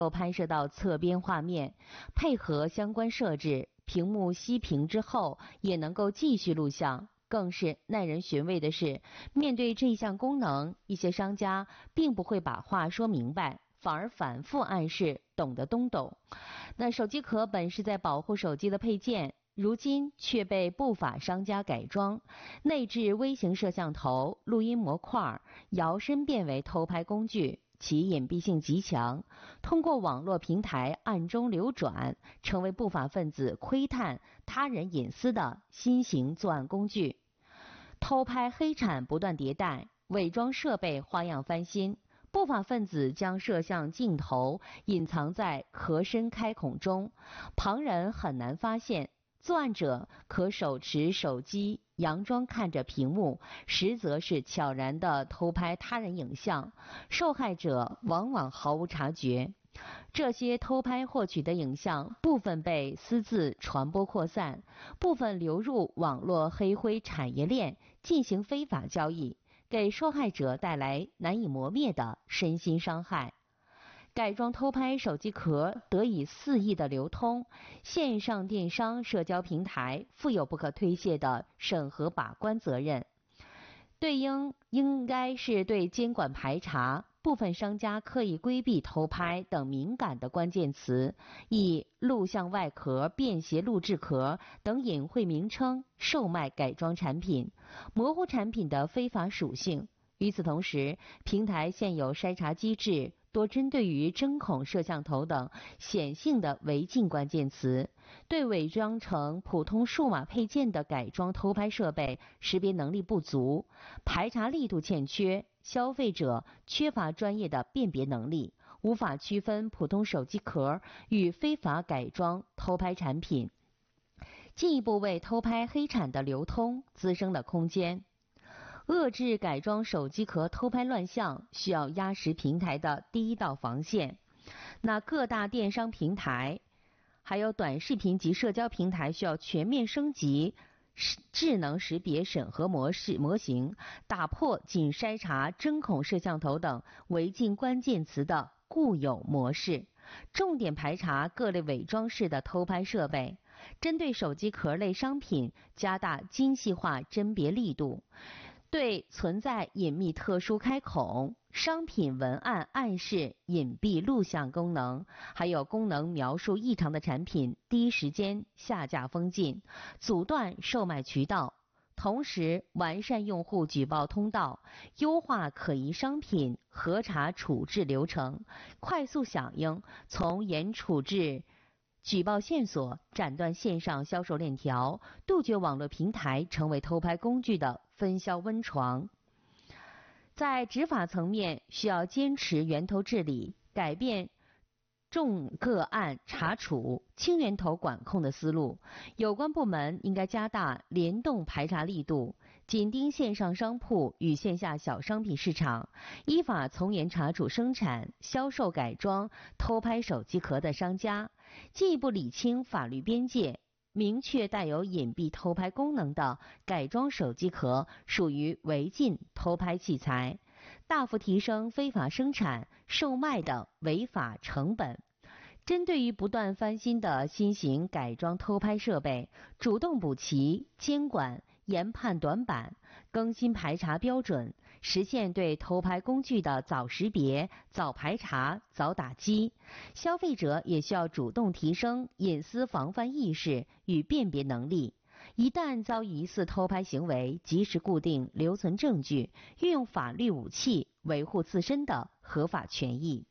拍摄到侧边画面，配合相关设置，屏幕熄屏之后也能够继续录像。更是耐人寻味的是，面对这项功能，一些商家并不会把话说明白，反而反复暗示懂得都懂。那手机壳本是在保护手机的配件，如今却被不法商家改装，内置微型摄像头、录音模块，摇身变为偷拍工具，其隐蔽性极强，通过网络平台暗中流转，成为不法分子窥探他人隐私的新型作案工具。偷拍黑产不断迭代，伪装设备花样翻新，不法分子将摄像镜头隐藏在壳身开孔中，旁人很难发现。作案者可手持手机，佯装看着屏幕，实则是悄然地偷拍他人影像，受害者往往毫无察觉。这些偷拍获取的影像，部分被私自传播扩散，部分流入网络黑灰产业链进行非法交易，给受害者带来难以磨灭的身心伤害。改装偷拍手机壳得以肆意的流通，线上电商社交平台负有不可推卸的审核把关责任。对应该是对监管排查，部分商家刻意规避偷拍等敏感的关键词，以录像外壳、便携录制壳等隐晦名称售卖改装产品，模糊产品的非法属性。与此同时，平台现有筛查机制多针对于针孔摄像头等显性的违禁关键词，对伪装成普通数码配件的改装偷拍设备识别能力不足，排查力度欠缺，消费者缺乏专业的辨别能力，无法区分普通手机壳与非法改装偷拍产品，进一步为偷拍黑产的流通滋生了空间。遏制改装手机壳偷拍乱象，需要压实平台的第一道防线。那各大电商平台还有短视频及社交平台需要全面升级智能识别审核模型，打破仅筛查针孔摄像头等违禁关键词的固有模式，重点排查各类伪装式的偷拍设备，针对手机壳类商品加大精细化甄别力度，对存在隐秘特殊开孔、商品文案暗示隐蔽录像功能，还有功能描述异常的产品第一时间下架封禁，阻断售卖渠道，同时完善用户举报通道，优化可疑商品核查处置流程，快速响应，从严处置举报线索，斩断线上销售链条，杜绝网络平台成为偷拍工具的分销温床。在执法层面，需要坚持源头治理，改变重个案查处、轻源头管控的思路。有关部门应该加大联动排查力度，紧盯线上商铺与线下小商品市场，依法从严查处生产、销售改装、偷拍手机壳的商家，进一步理清法律边界，明确带有隐蔽偷拍功能的改装手机壳属于违禁偷拍器材，大幅提升非法生产、售卖的违法成本。针对于不断翻新的新型改装偷拍设备，主动补齐监管研判短板，更新排查标准，实现对偷拍工具的早识别、早排查、早打击。消费者也需要主动提升隐私防范意识与辨别能力，一旦遭疑似偷拍行为，及时固定留存证据，运用法律武器维护自身的合法权益。